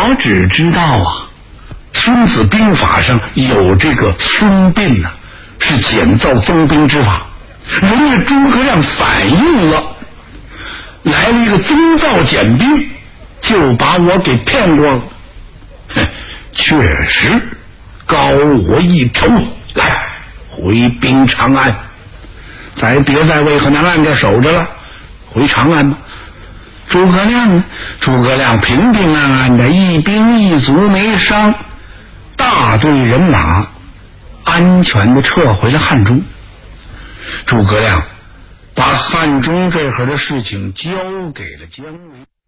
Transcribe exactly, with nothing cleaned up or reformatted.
我只知道啊，《孙子兵法》上有这个孙膑呢，是减造增兵之法。人家诸葛亮反应了，来了一个增造减兵，就把我给骗过了。哼，确实高我一筹，来回兵长安，咱别在渭河南岸这守着了，回长安吧。诸葛亮呢？诸葛亮平平安安的，一兵一卒没伤，大队人马安全的撤回了汉中。诸葛亮把汉中这会儿的事情交给了姜维。